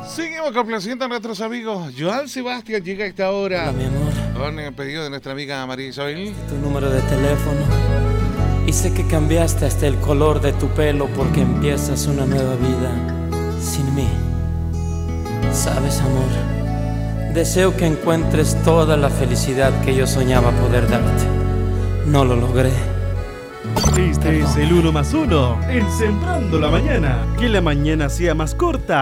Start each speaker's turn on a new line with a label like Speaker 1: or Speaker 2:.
Speaker 1: Seguimos complaciendo a nuestros amigos. Joan Sebastián llega a esta hora.
Speaker 2: Hola, mi amor.
Speaker 1: Con el pedido de nuestra amiga María Isabel.
Speaker 2: Tu número de teléfono. Y sé que cambiaste hasta el color de tu pelo porque empiezas una nueva vida sin mí. Sabes, amor, deseo que encuentres toda la felicidad que yo soñaba poder darte. No lo logré.
Speaker 3: Este es el 1 más 1 en Sembrando la Mañana. Que la mañana sea más corta